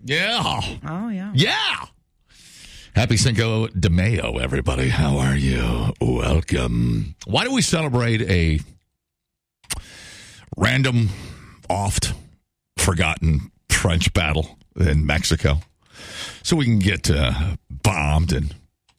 Yeah. Oh, yeah. Yeah. Happy Cinco de Mayo, everybody. How are you? Welcome. Why do we celebrate a random, oft forgotten French battle in Mexico? So we can get bombed and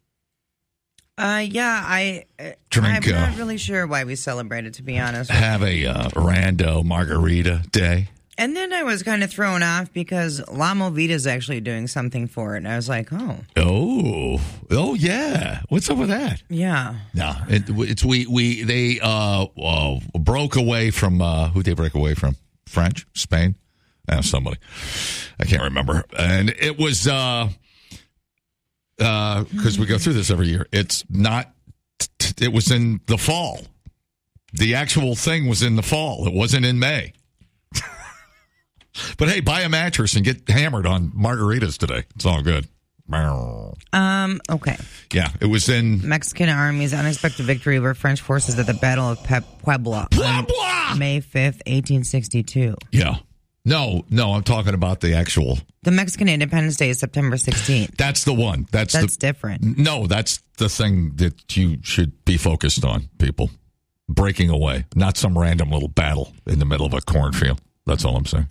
drink. I'm not really sure why we celebrate it, to be honest. Have a rando margarita day. And then I was kind of thrown off because La Movida is actually doing something for it. And I was like, oh, yeah. What's up with that? Yeah. No, they broke away from who'd they break away from? French, Spain, somebody. I can't remember. And it was because we go through this every year. It's not. It was in the fall. The actual thing was in the fall. It wasn't in May. But hey, buy a mattress and get hammered on margaritas today. It's all good. Okay. Yeah, it was in Mexican Army's unexpected victory over French forces at the Battle of Puebla. May 5th, 1862. Yeah. No, I'm talking about the actual. The Mexican Independence Day is September 16th. That's the one. That's different. No, that's the thing that you should be focused on, people. Breaking away, not some random little battle in the middle of a cornfield. That's all I'm saying.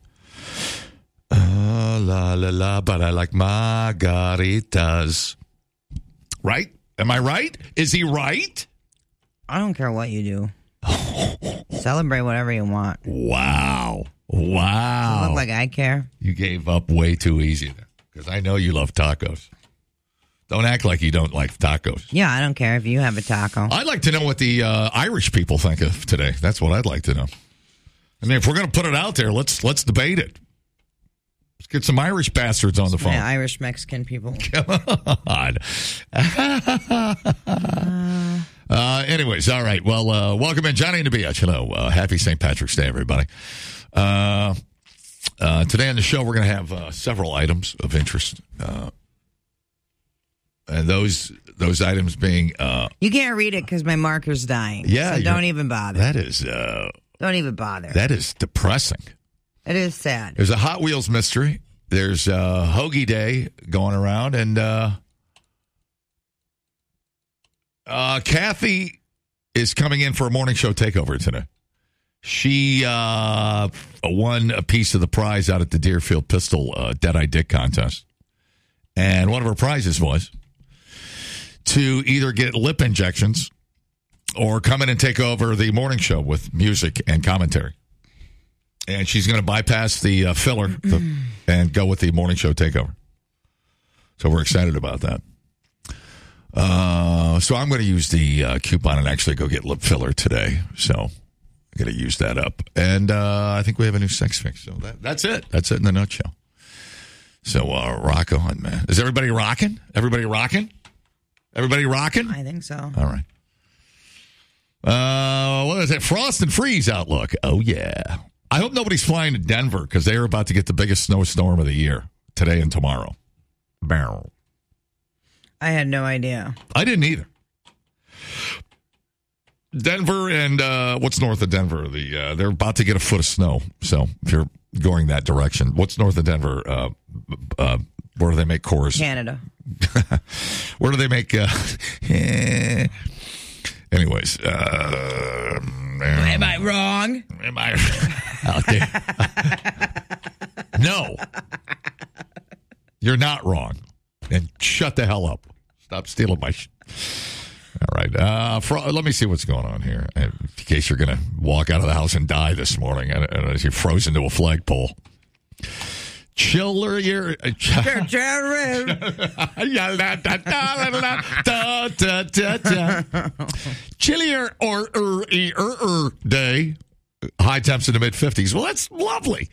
La la la, but I like margaritas. Right? Am I right? Is he right? I don't care what you do. Celebrate whatever you want. Wow. Does it look like I care? You gave up way too easy there, because I know you love tacos. Don't act like you don't like tacos. Yeah, I don't care if you have a taco. I'd like to know what the Irish people think of today. That's what I'd like to know. I mean, if we're going to put it out there, let's debate it. Let's get some Irish bastards on the phone. Yeah, Irish Mexican people. Come on. Anyways, all right. Well, welcome in, Johnny and the Biatch. Hello. Happy St. Patrick's Day, everybody. Today on the show, we're going to have several items of interest. And those items being... you can't read it because my marker's dying. Yeah. So don't even bother. That is... don't even bother. That is depressing. It is sad. There's a Hot Wheels mystery. There's Hoagie Day going around. And Kathy is coming in for a morning show takeover today. She won a piece of the prize out at the Deerfield Pistol Deadeye Dick contest. And one of her prizes was to either get lip injections or come in and take over the morning show with music and commentary. And she's going to bypass the filler and go with the morning show takeover. So we're excited about that. So I'm going to use the coupon and actually go get lip filler today. So I'm going to use that up. And I think we have a new sex fix. So that's it. That's it in a nutshell. So rock on, man. Is everybody rocking? Everybody rocking? Everybody rocking? I think so. All right. What is it? Frost and freeze outlook. Oh, yeah. I hope nobody's flying to Denver because they are about to get the biggest snowstorm of the year today and tomorrow. Barrel. I had no idea. I didn't either. Denver and what's north of Denver? They're about to get a foot of snow. So if you're going that direction, what's north of Denver? Where do they make cores? Canada. Where do they make? Anyways, am I wrong? Am I out there? No, you're not wrong. And shut the hell up. Stop stealing my. All right. Let me see what's going on here. In case you're going to walk out of the house and die this morning, as you're frozen to a flagpole. Chiller your chillier or day. High temps in the mid 50s. Well, that's lovely.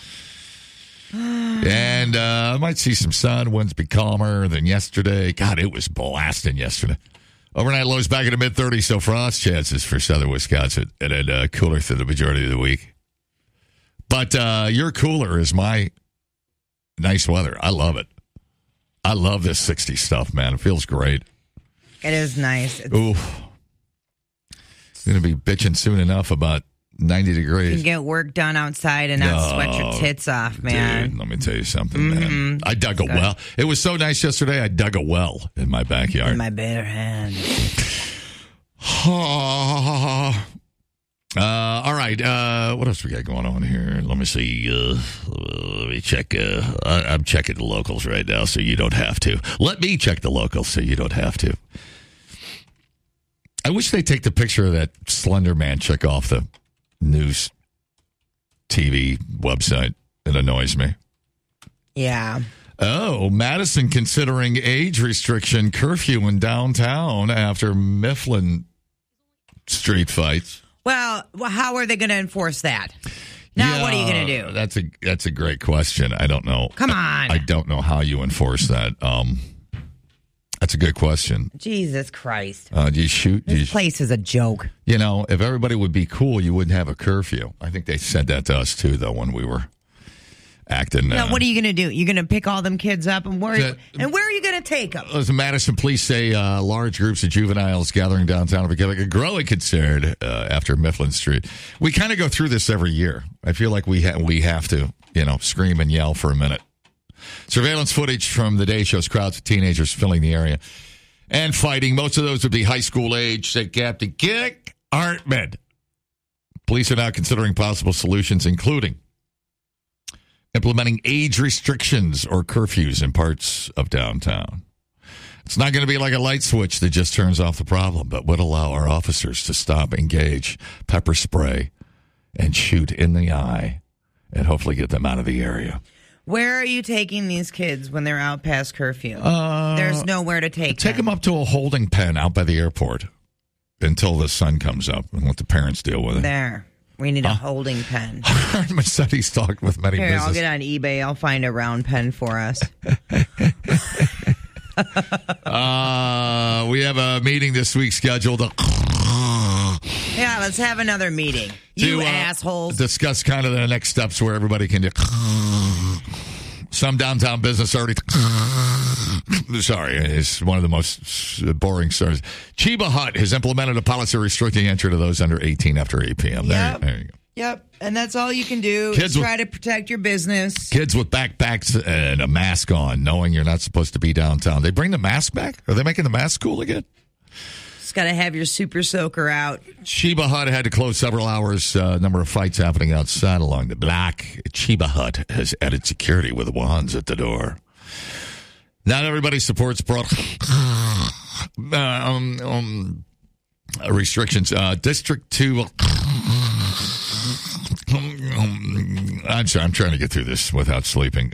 And I might see some sun. Winds be calmer than yesterday. God, it was blasting yesterday. Overnight lows back in the mid 30s. So frost chances for southern Wisconsin, and then cooler through the majority of the week. But your cooler is my nice weather. I love it. I love this 60 stuff, man. It feels great. It is nice. Ooh. Going to be bitching soon enough about 90 degrees. You can get work done outside and not sweat your tits off, man. Dude, let me tell you something, man. I dug a well. It was so nice yesterday, I dug a well in my backyard. In my bare hands. All right. What else we got going on here? Let me see. Let me check. I'm checking the locals right now, so you don't have to. Let me check the locals, so you don't have to. I wish they'd take the picture of that Slender Man chick off the news TV website. It annoys me. Yeah. Oh, Madison considering age restriction curfew in downtown after Mifflin street fights. Well, how are they going to enforce that? Now, what are you going to do? That's a great question. I don't know. Come on. I don't know how you enforce that. That's a good question. Jesus Christ. Do you shoot? This place is a joke. You know, if everybody would be cool, you wouldn't have a curfew. I think they said that to us, too, though, when we were acting. Now, what are you going to do? You're going to pick all them kids up, and where are you going to take them? The Madison police say large groups of juveniles gathering downtown are becoming a growing concern after Mifflin Street. We kind of go through this every year. I feel like we have to, scream and yell for a minute. Surveillance footage from the day shows crowds of teenagers filling the area and fighting. Most of those would be high school age, said Captain Kick Hartman. Police are now considering possible solutions, including implementing age restrictions or curfews in parts of downtown. It's not going to be like a light switch that just turns off the problem, but would allow our officers to stop, engage, pepper spray, and shoot in the eye, and hopefully get them out of the area. Where are you taking these kids when they're out past curfew? There's nowhere to take them. Take them up to a holding pen out by the airport until the sun comes up and let the parents deal with it. There. We need a holding pen. My son, he's talked with many businesses. I'll get on eBay. I'll find a round pen for us. We have a meeting this week scheduled. Yeah, let's have another meeting. You assholes. Discuss kind of the next steps where everybody can do. Some downtown business already. Sorry, it's one of the most boring stories. Chiba Hut has implemented a policy restricting entry to those under 18 after 8 p.m. Yep. There you go. Yep, and that's all you can do. Kids is try to protect your business. Kids with backpacks and a mask on, knowing you're not supposed to be downtown. They bring the mask back? Are they making the mask cool again? Just got to have your super soaker out. Chiba Hut had to close several hours. Number of fights happening outside along the block. Chiba Hut has added security with wands at the door. Not everybody supports restrictions. District 2. I'm sorry, I'm trying to get through this without sleeping.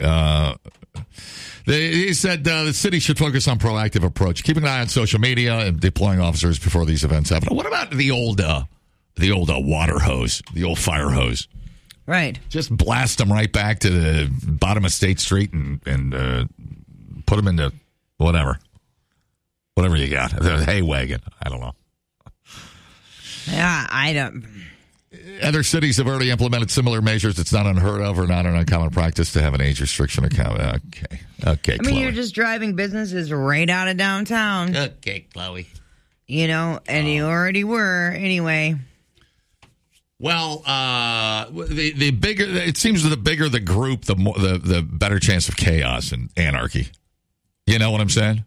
He said the city should focus on proactive approach, keeping an eye on social media and deploying officers before these events happen. What about the old water hose, the old fire hose? Right. Just blast them right back to the bottom of State Street and put them into whatever you got. The hay wagon. I don't know. Yeah, I don't. Other cities have already implemented similar measures. It's not unheard of or not an uncommon practice to have an age restriction account. Okay, I mean, Chloe. you're just driving businesses right out of downtown. Okay, Chloe. And you already were anyway. Well, the bigger it seems, the bigger the group, the better chance of chaos and anarchy. You know what I'm saying?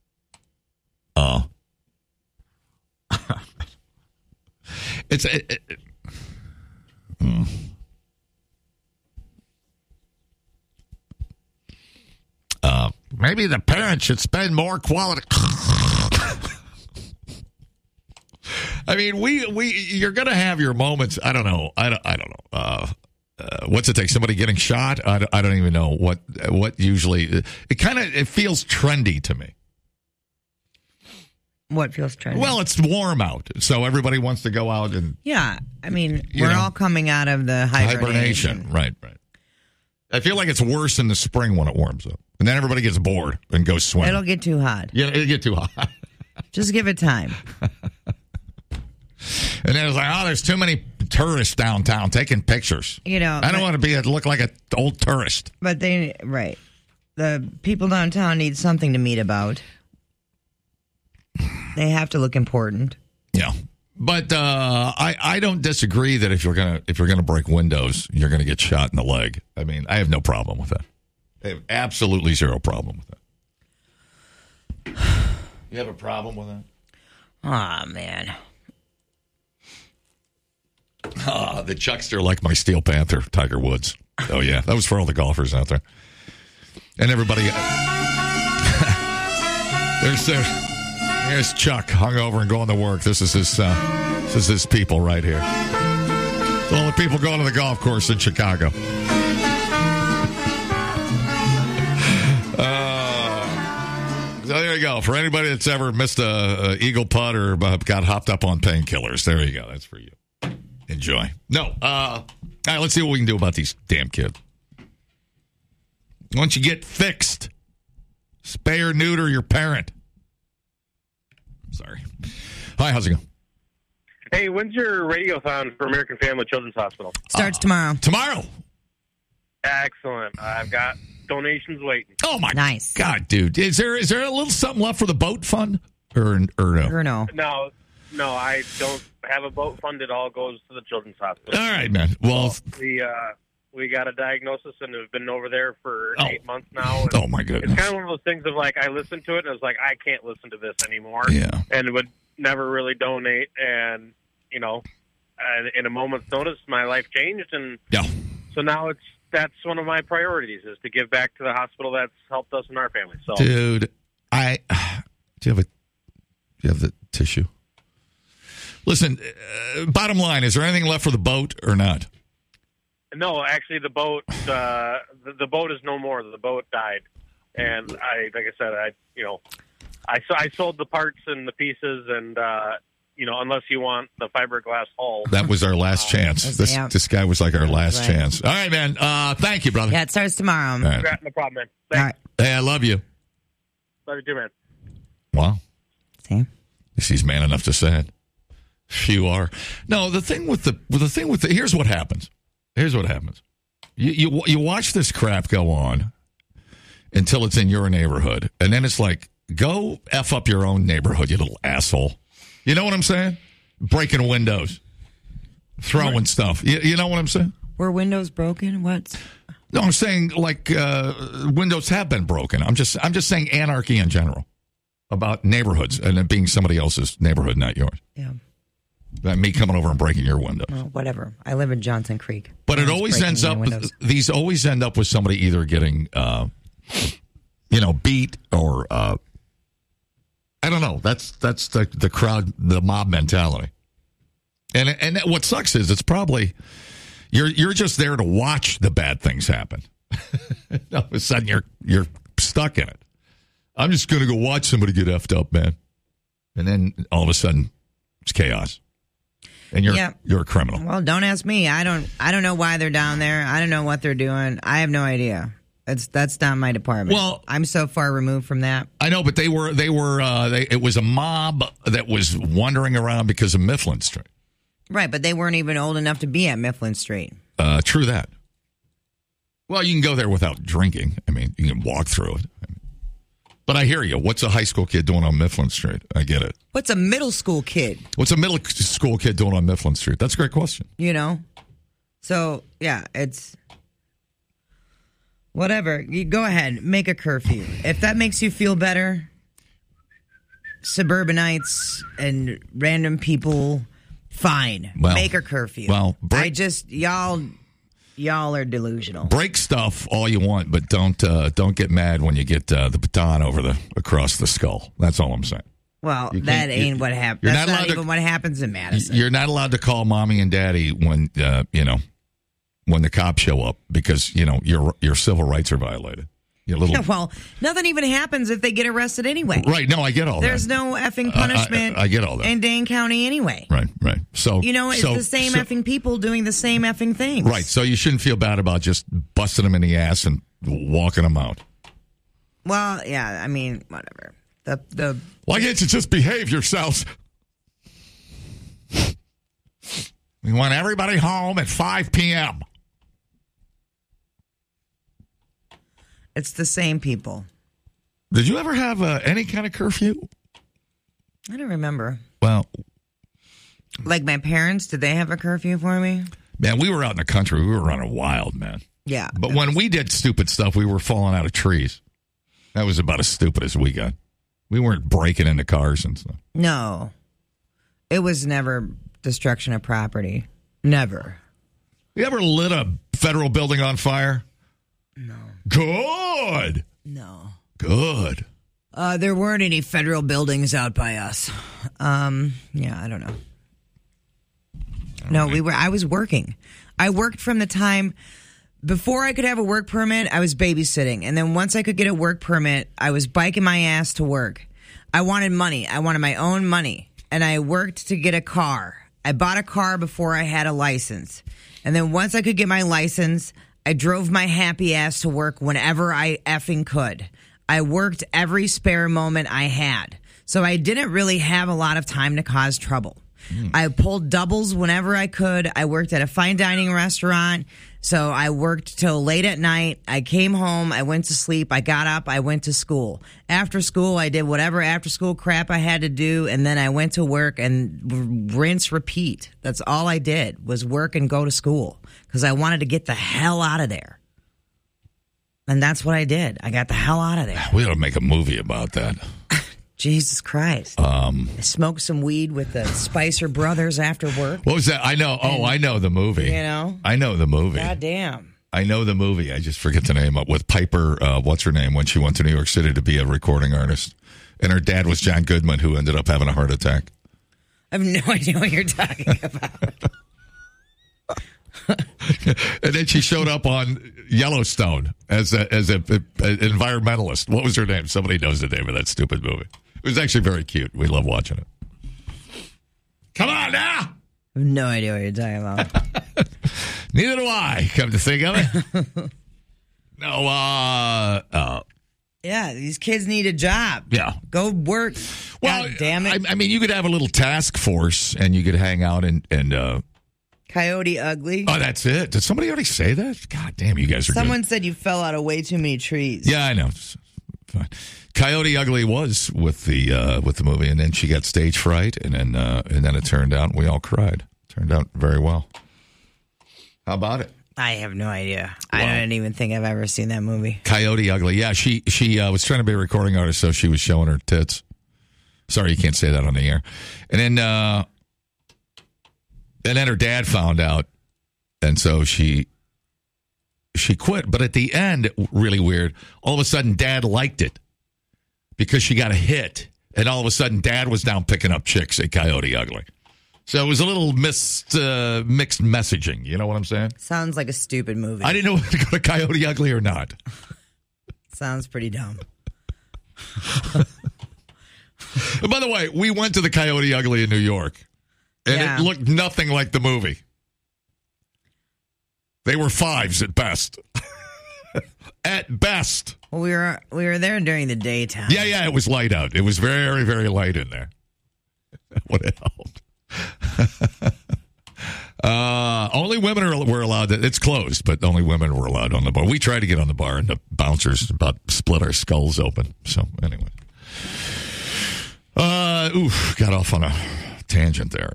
Maybe the parents should spend more quality. I mean, you're going to have your moments. I don't know. I don't know. What's it take? Somebody getting shot? I don't even know what usually. It feels trendy to me. What feels trendy? Well, it's warm out, so everybody wants to go out and. Yeah, I mean, we're all coming out of the hibernation. Right. I feel like it's worse in the spring when it warms up, and then everybody gets bored and goes swimming. It'll get too hot. Yeah, it'll get too hot. Just give it time. And then it's like, there's too many tourists downtown taking pictures. I don't want to look like an old tourist. But right. The people downtown need something to meet about. They have to look important. Yeah. But I don't disagree that if you're gonna break windows, you're gonna get shot in the leg. I mean, I have no problem with that. I have absolutely zero problem with that. You have a problem with that? Oh, man. The Chuckster like my Steel Panther, Tiger Woods. Oh, yeah. That was for all the golfers out there. And everybody. There's Chuck hungover and going to work. This is his people right here. It's all the people going to the golf course in Chicago. So there you go. For anybody that's ever missed a eagle putt or got hopped up on painkillers, there you go. That's for you. Enjoy. No. All right, let's see what we can do about these damn kids. Once you get fixed, spay or neuter your parent. Sorry. Hi, how's it going? Hey, when's your radiothon for American Family Children's Hospital? Starts tomorrow. Tomorrow. Excellent. I've got donations waiting. Oh, my Nice. God, dude. Is there a little something left for the boat fund? Or no? Or no? No, I don't have a boat fund. It all goes to the Children's Hospital. All right, man. Well, we got a diagnosis and have been over there for 8 months now. And oh, my goodness. it's kind of one of those things of like, I listened to it and I was like, I can't listen to this anymore. Yeah. And would never really donate. And, in a moment's notice, my life changed. And Yeah. so now that's one of my priorities is to give back to the hospital that's helped us and our family. So, Dude, do you have the tissue? Listen, bottom line, is there anything left for the boat or not? no, actually, the boat the boat is no more. The boat died, and I sold the parts and the pieces, and unless you want the fiberglass hull. That was our last chance. This guy was like our last chance. All right, man. Thank you, brother. Yeah, it starts tomorrow. All right. No problem, man. All Thanks. right. Hey, I love you. Love you too, man. Wow. Same. He's man enough to say it. Few are. No, the thing with the here's what happens. You watch this crap go on until it's in your neighborhood, and then it's like, go F up your own neighborhood, you little asshole. You know what I'm saying? Breaking windows, throwing stuff. You know what I'm saying? Were windows broken? What? No, I'm saying like windows have been broken. I'm just saying anarchy in general about neighborhoods and it being somebody else's neighborhood, not yours. Yeah. Like me coming over and breaking your windows. Well, whatever. I live in Johnson Creek. But it always ends up. These always end up with somebody either getting, beat or I don't know. That's the crowd, the mob mentality. And what sucks is it's probably you're just there to watch the bad things happen. All of a sudden you're stuck in it. I'm just going to go watch somebody get effed up, man. And then all of a sudden it's chaos. And you're a criminal. Well, don't ask me. I don't know why they're down there. I don't know what they're doing. I have no idea. That's not my department. Well, I'm so far removed from that. I know, but it was a mob that was wandering around because of Mifflin Street. Right, but they weren't even old enough to be at Mifflin Street. True that. Well, you can go there without drinking. I mean, you can walk through it. But I hear you. What's a high school kid doing on Mifflin Street? I get it. What's a middle school kid? What's a middle school kid doing on Mifflin Street? That's a great question. So, yeah, it's whatever. You go ahead, make a curfew. If that makes you feel better, suburbanites and random people, fine. Make a curfew. Well, y'all are delusional. Break stuff all you want, but don't get mad when you get the baton across the skull. That's all I'm saying. Well, that ain't what happens. That's not even what happens in Madison. You're not allowed to call mommy and daddy when when the cops show up because your civil rights are violated. Well, nothing even happens if they get arrested anyway. Right. No, I get all that. There's no effing punishment. I get all that. In Dane County anyway. Right. So it's the same effing people doing the same effing things. Right. So you shouldn't feel bad about just busting them in the ass and walking them out. Well, yeah. I mean, whatever. Why can't you just behave yourselves? We want everybody home at 5 p.m. It's the same people. Did you ever have any kind of curfew? I don't remember. Well, Like my parents, did they have a curfew for me? Man, we were out in the country. We were running wild, man. Yeah. But when we did stupid stuff, we were falling out of trees. That was about as stupid as we got. We weren't breaking into cars and stuff. No. It was never destruction of property. Never. You ever lit a federal building on fire? No. Good. No. Good. There weren't any federal buildings out by us. Yeah, I don't know. No, I was working. I worked from the time before I could have a work permit, I was babysitting. And then once I could get a work permit, I was biking my ass to work. I wanted money. I wanted my own money. And I worked to get a car. I bought a car before I had a license. And then once I could get my license, I drove my happy ass to work whenever I effing could. I worked every spare moment I had. So I didn't really have a lot of time to cause trouble. I pulled doubles whenever I could. I worked at a fine dining restaurant. So I worked till late at night. I came home. I went to sleep. I got up. I went to school. After school, I did whatever after school crap I had to do. And then I went to work and rinse, repeat. That's all I did was work and go to school because I wanted to get the hell out of there. And that's what I did. I got the hell out of there. We ought to make a movie about that. Jesus Christ. I smoked some weed with the Spicer Brothers after work. What was that? I know. I know the movie. You know? I know the movie. God damn. I know the movie. I just forget the name of with Piper, what's her name, when she went to New York City to be a recording artist. And her dad was John Goodman, who ended up having a heart attack. I have no idea what you're talking about. And then she showed up on Yellowstone as an environmentalist. What was her name? Somebody knows the name of that stupid movie. It was actually very cute. We love watching it. Come on now! I have no idea what you're talking about. Neither do I, come to think of it. No, yeah, these kids need a job. Yeah. Go work. Well, God damn it. I mean, you could have a little task force and you could hang out and Coyote Ugly. oh, that's it. Did somebody already say that? God damn, you guys are Someone good. said you fell out of way too many trees. Yeah, I know. It's fine. Coyote Ugly was with the movie, and then she got stage fright, and then it turned out we all cried. Turned out very well. How about it? I have no idea. Wow. I don't even think I've ever seen that movie. Coyote Ugly. Yeah, she was trying to be a recording artist, so she was showing her tits. Sorry, you can't say that on the air. And then her dad found out, and so she quit. But at the end, really weird, all of a sudden Dad liked it because she got a hit. And all of a sudden Dad was down picking up chicks at Coyote Ugly. So it was a little mixed messaging. You know what I'm saying? Sounds like a stupid movie. I didn't know whether to go to Coyote Ugly or not. Sounds pretty dumb. By the way, we went to the Coyote Ugly in New York. And Yeah. it looked nothing like the movie. They were fives at best. At best. Well, we were there during the daytime. Yeah, it was light out. It was very, very light in there. What helped. Only women were allowed. It's closed, but only women were allowed on the bar. We tried to get on the bar, and the bouncers about split our skulls open. So, anyway. Got off on a tangent there.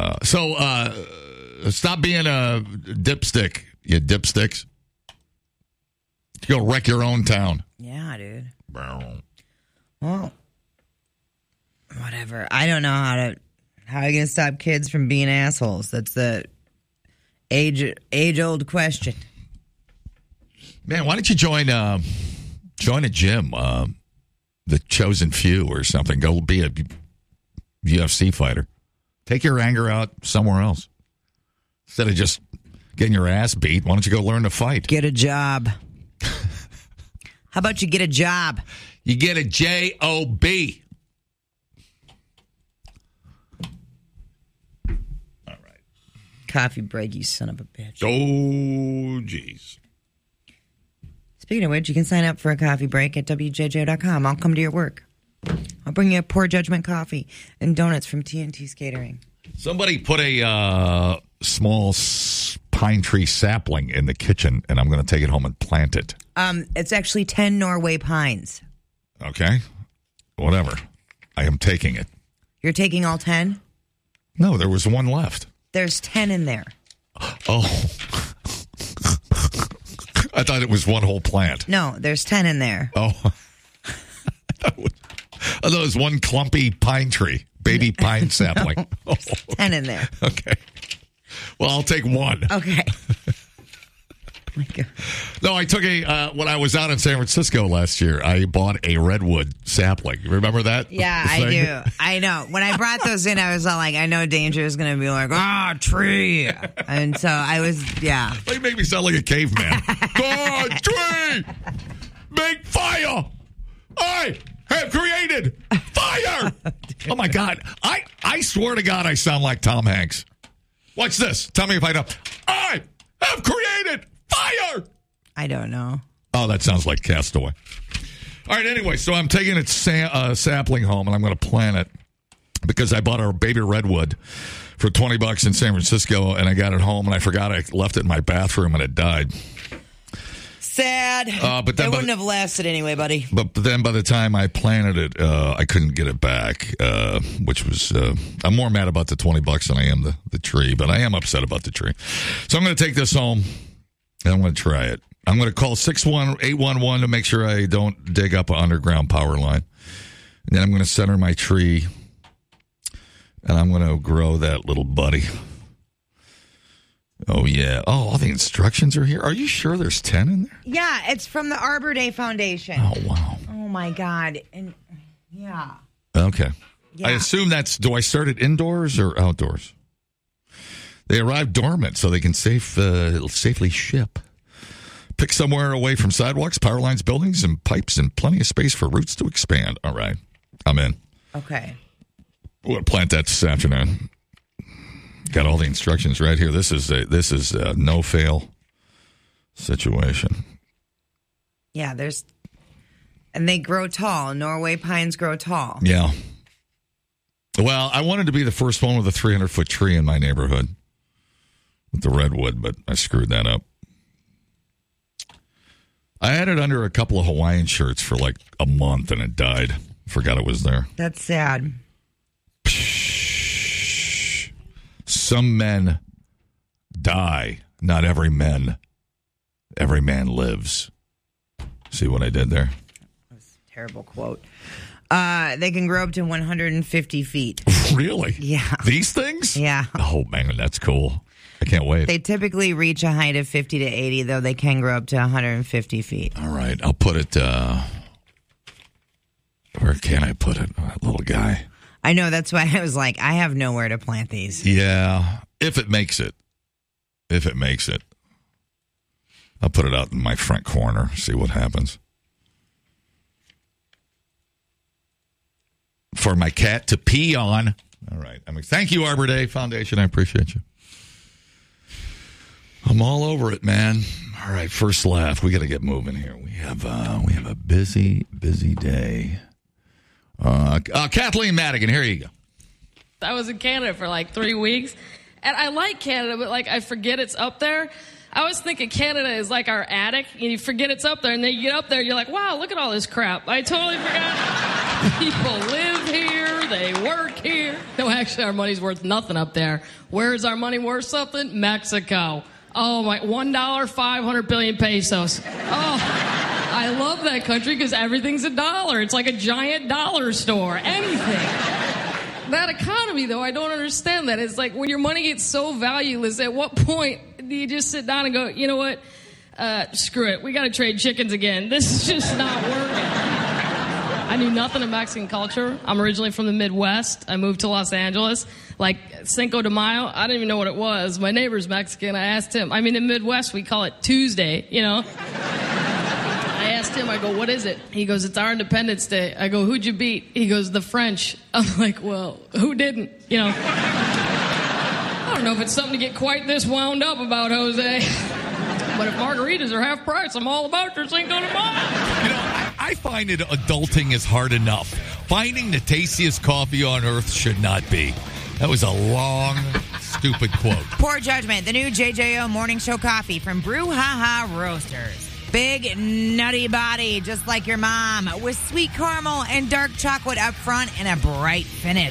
Stop being a dipstick, you dipsticks. You go wreck your own town. Yeah, dude. Well, whatever. I don't know how are you gonna stop kids from being assholes? That's the age old question. Man, why don't you join a gym, the Chosen Few or something? Go be a UFC fighter. Take your anger out somewhere else. Instead of just getting your ass beat, why don't you go learn to fight? Get a job. How about you get a job? You get a job. All right. Coffee break, you son of a bitch. Oh, jeez. Speaking of which, you can sign up for a coffee break at WJJ.com. I'll come to your work. I'll bring you a Poor Judgment coffee and donuts from TNT's Catering. Somebody put a small pine tree sapling in the kitchen, and I'm going to take it home and plant it. It's actually 10 Norway pines. Okay. Whatever. I am taking it. You're taking all 10? No, there was one left. There's 10 in there. Oh. I thought it was one whole plant. No, there's 10 in there. Oh. I thought it was one clumpy pine tree. Baby pine sapling. No, 10 in there. Okay. Well, I'll take one. Okay. Oh my God. No, I took when I was out in San Francisco last year, I bought a redwood sapling. You remember that? Yeah, I do. I know. When I brought those in, I was all like, I know Danger is going to be like, tree. And so I was, yeah. They make me sound like a caveman. Tree! Make fire! I have created fire! Oh, my God. I swear to God, I sound like Tom Hanks. Watch this. Tell me if I don't. I have created fire! I don't know. Oh, that sounds like Castaway. All right, anyway, so I'm taking its sapling home, and I'm going to plant it because I bought a baby redwood for $20 in San Francisco, and I got it home, and I forgot I left it in my bathroom, and it died. Sad. But then it wouldn't have lasted anyway, buddy. But then by the time I planted it, I couldn't get it back, which was, I'm more mad about the $20 than I am the tree, but I am upset about the tree. So I'm going to take this home, and I'm going to try it. I'm going to call 61811 to make sure I don't dig up an underground power line. And then I'm going to center my tree, and I'm going to grow that little buddy. Oh, yeah. Oh, all the instructions are here. Are you sure there's 10 in there? Yeah, it's from the Arbor Day Foundation. Oh, wow. Oh, my God. And yeah. Okay. Yeah. I assume do I start it indoors or outdoors? They arrive dormant so they can safely ship. Pick somewhere away from sidewalks, power lines, buildings, and pipes, and plenty of space for roots to expand. All right. I'm in. Okay. We're going to plant that this afternoon. Got all the instructions right here. This is a no-fail situation. Yeah, and they grow tall. Norway pines grow tall. Yeah. Well, I wanted to be the first one with a 300-foot tree in my neighborhood with the redwood, but I screwed that up. I had it under a couple of Hawaiian shirts for like a month, and it died. Forgot it was there. That's sad. Some men die, not every man. Every man lives. See what I did there? That's a terrible quote. They can grow up to 150 feet. Really? Yeah. These things? Yeah. Oh, man, that's cool. I can't wait. They typically reach a height of 50 to 80, though they can grow up to 150 feet. All right. I'll put it, where can I put it? That little guy. I know. That's why I was like, I have nowhere to plant these. Yeah. If it makes it. I'll put it out in my front corner, see what happens. For my cat to pee on. All right. Thank you, Arbor Day Foundation. I appreciate you. I'm all over it, man. All right, first laugh. We got to get moving here. We have a busy day. Kathleen Madigan, here you go. I was in Canada for like 3 weeks, and I like Canada, but like I forget it's up there. I was thinking Canada is like our attic, and you forget it's up there, and then you get up there, you're like, wow, look at all this crap. I totally forgot. People live here, they work here. No, actually, our money's worth nothing up there. Where is our money worth something? Mexico. Oh, my, $1, 500 billion pesos. Oh, I love that country because everything's a dollar. It's like a giant dollar store. Anything. That economy, though, I don't understand that. It's like when your money gets so valueless, at what point do you just sit down and go, you know what? Screw it. We got to trade chickens again. This is just not working. I knew nothing of Mexican culture. I'm originally from the Midwest. I moved to Los Angeles. Like Cinco de Mayo, I didn't even know what it was. My neighbor's Mexican. I asked him. I mean, in the Midwest, we call it Tuesday, you know. I asked him, I go, what is it? He goes, it's our Independence Day. I go, who'd you beat? He goes, the French. I'm like, well, who didn't? You know. I don't know if it's something to get quite this wound up about, Jose. But if margaritas are half price, I'm all about your Cinco de Mayo. You know, I find it adulting is hard enough. Finding the tastiest coffee on earth should not be. That was a long, stupid quote. Poor Judgment, the new JJO Morning Show coffee from Brew Ha Ha Roasters. Big, nutty body, just like your mom, with sweet caramel and dark chocolate up front and a bright finish.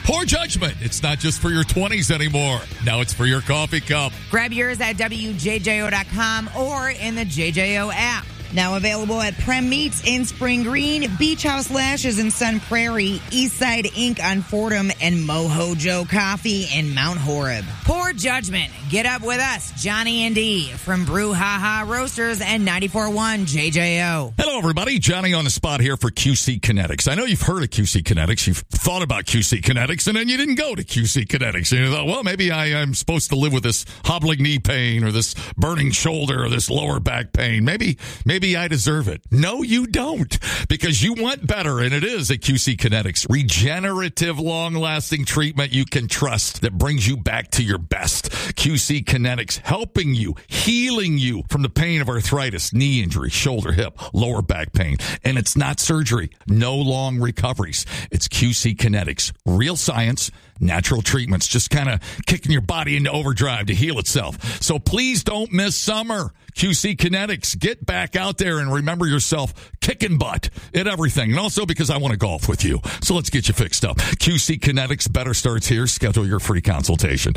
Poor Judgment. It's not just for your 20s anymore. Now it's for your coffee cup. Grab yours at WJJO.com or in the JJO app. Now available at Prem Meats in Spring Green, Beach House Lashes in Sun Prairie, Eastside Inc. on Fordham, and Mojo Joe Coffee in Mount Horeb. Poor Judgment. Get up with us, Johnny and D, from Brew Ha Ha Roasters and 94.1 JJO. Hello, everybody. Johnny on the spot here for QC Kinetics. I know you've heard of QC Kinetics. You've thought about QC Kinetics, and then you didn't go to QC Kinetics. And you thought, well, maybe I'm supposed to live with this hobbling knee pain or this burning shoulder or this lower back pain. Maybe I deserve it. No, you don't, because you want better, and it is at QC Kinetics. Regenerative, long-lasting treatment you can trust that brings you back to your best. QC Kinetics, helping you, healing you from the pain of arthritis, knee injury, shoulder, hip, lower back pain. And it's not surgery. No long recoveries. It's QC Kinetics. Real science, natural treatments, just kind of kicking your body into overdrive to heal itself. So please don't miss summer. QC Kinetics, get back out there and remember yourself kicking butt at everything. And also because I want to golf with you. So let's get you fixed up. QC Kinetics, better starts here. Schedule your free consultation.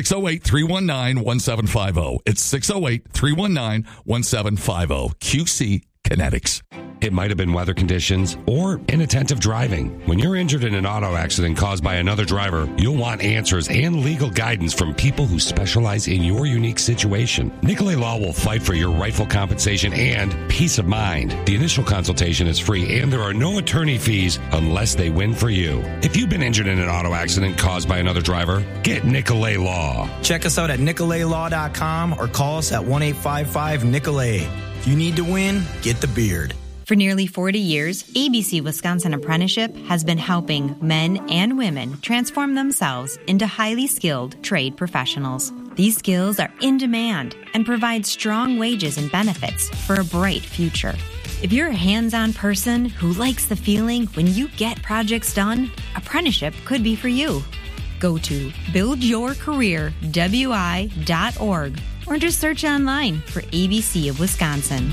608-319-1750. It's 608-319-1750. QC Kinetics. It might have been weather conditions or inattentive driving. When you're injured in an auto accident caused by another driver, you'll want answers and legal guidance from people who specialize in your unique situation. Nicolay Law will fight for your rightful compensation and peace of mind. The initial consultation is free and there are no attorney fees unless they win for you. If you've been injured in an auto accident caused by another driver, get Nicolay Law. Check us out at nicolaylaw.com or call us at 1-855-NICOLAY. If you need to win, get the beard. For nearly 40 years, ABC Wisconsin Apprenticeship has been helping men and women transform themselves into highly skilled trade professionals. These skills are in demand and provide strong wages and benefits for a bright future. If you're a hands-on person who likes the feeling when you get projects done, apprenticeship could be for you. Go to buildyourcareerwi.org or just search online for ABC of Wisconsin.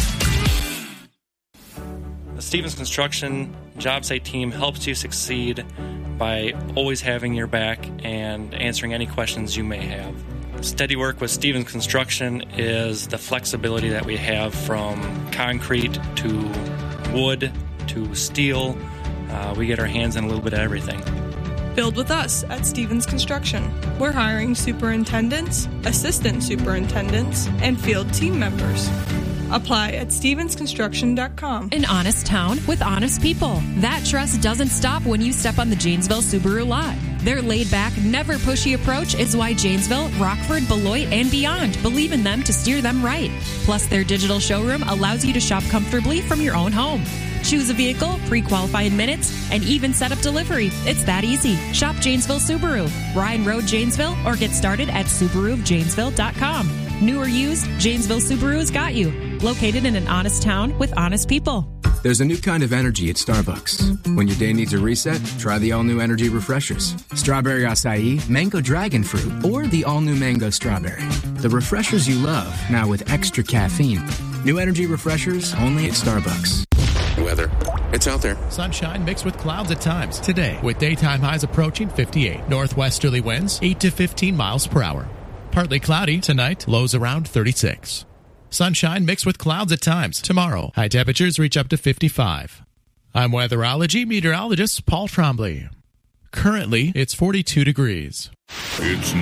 The Stevens Construction job site team helps you succeed by always having your back and answering any questions you may have. Steady work with Stevens Construction is the flexibility that we have from concrete to wood to steel. We get our hands in a little bit of everything. Build with us at Stevens Construction. We're hiring superintendents, assistant superintendents, and field team members. Apply at stevensconstruction.com. An honest town with honest people. That trust doesn't stop when you step on the Janesville Subaru lot. Their laid-back, never pushy approach is why Janesville, Rockford, Beloit, and beyond believe in them to steer them right. Plus, their digital showroom allows you to shop comfortably from your own home. Choose a vehicle, pre-qualify in minutes, and even set up delivery. It's that easy. Shop Janesville Subaru, Ryan Road, Janesville, or get started at SubaruofJanesville.com. New or used, Janesville Subaru has got you. Located in an honest town with honest people. There's a new kind of energy at Starbucks. When your day needs a reset, try the all-new energy refreshers. Strawberry acai, mango dragon fruit, or the all-new mango strawberry. The refreshers you love, now with extra caffeine. New energy refreshers only at Starbucks. Weather. It's out there. Sunshine mixed with clouds at times today, with daytime highs approaching 58. Northwesterly winds 8 to 15 miles per hour. Partly cloudy tonight, lows around 36. Sunshine mixed with clouds at times tomorrow. High temperatures reach up to 55. I'm weatherology meteorologist Paul Trombley. Currently, it's 42 degrees. It's